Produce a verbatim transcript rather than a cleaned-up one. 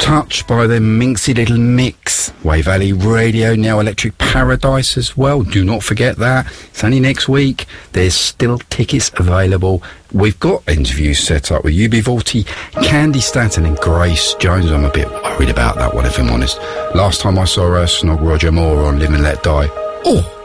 touched by the minxy little mix. Wave Valley Radio, now Electric Paradise as well. Do not forget that. It's only next week. There's still tickets available. We've got interviews set up with U B forty, Candy Stanton and Grace Jones. I'm a bit worried about that one, if I'm honest. Last time I saw her, snog Roger Moore on Live and Let Die. Oh!